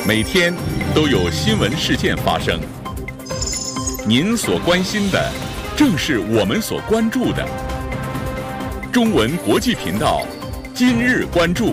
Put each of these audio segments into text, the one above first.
每天都有新闻事件发生。您所关心的，正是我们所关注的。中文国际频道，今日关注。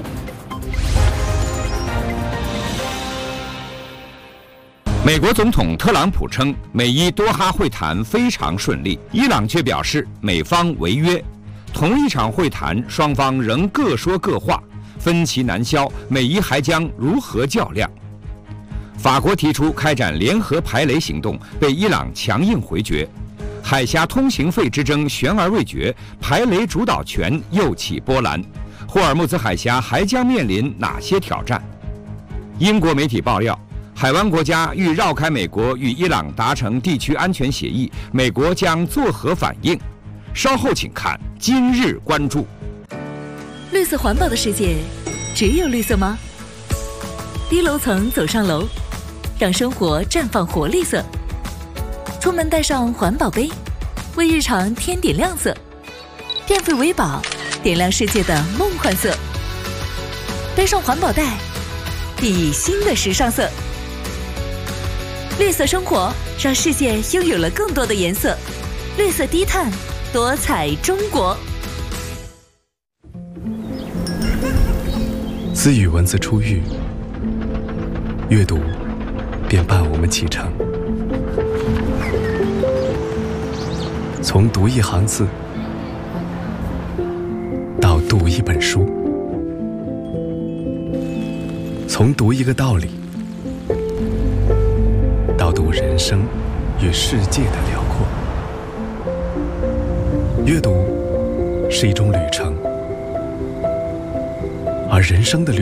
美国总统特朗普称，美伊多哈会谈非常顺利，伊朗却表示美方违约。同一场会谈，双方仍各说各话，分歧难消，美伊还将如何较量？法国提出开展联合排雷行动，被伊朗强硬回绝。海峡通行费之争悬而未决，排雷主导权又起波澜。霍尔木兹海峡还将面临哪些挑战？英国媒体爆料，海湾国家欲绕开美国与伊朗达成地区安全协议，美国将作何反应？稍后请看今日关注。 绿色环保的世界，只有绿色吗？低楼层走上楼，让生活绽放活力色。出门带上环保杯，为日常添点亮色。电费为宝，点亮世界的梦幻色。背上环保袋，熠熠新的时尚色。绿色生活，让世界拥有了更多的颜色。绿色低碳，多彩中国。 自与文字初遇，阅读便伴我们启程。从读一行字到读一本书，从读一个道理到读人生与世界的辽阔。阅读是一种旅程，而人生的旅